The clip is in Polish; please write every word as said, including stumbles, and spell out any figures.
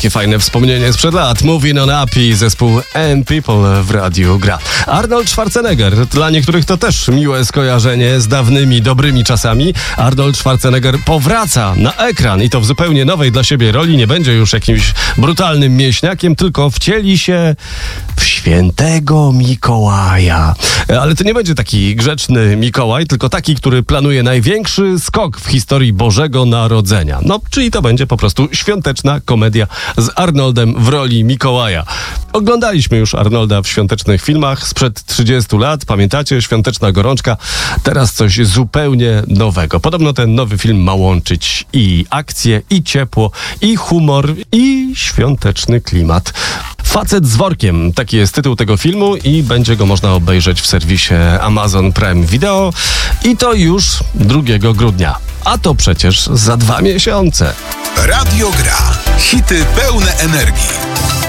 Jakie fajne wspomnienie sprzed lat. Moving on Up i zespół And People w radiu gra. Arnold Schwarzenegger. Dla niektórych to też miłe skojarzenie z dawnymi, dobrymi czasami. Arnold Schwarzenegger powraca na ekran i to w zupełnie nowej dla siebie roli. Nie będzie już jakimś brutalnym mięśniakiem, tylko wcieli się w świętego Mikołaja. Ale to nie będzie taki grzeczny Mikołaj, tylko taki, który planuje największy skok w historii Bożego Narodzenia. No, czyli to będzie po prostu świąteczna komedia z Arnoldem w roli Mikołaja. Oglądaliśmy już Arnolda w świątecznych filmach sprzed trzydziestu lat. Pamiętacie? Świąteczna gorączka. Teraz coś zupełnie nowego. Podobno ten nowy film ma łączyć i akcję, i ciepło, i humor, i świąteczny klimat. Facet z workiem. Taki jest tytuł tego filmu i będzie go można obejrzeć w serwisie Amazon Prime Video. I to już drugiego grudnia. A to przecież za dwa miesiące. Radio Gra. Hity pełne energii.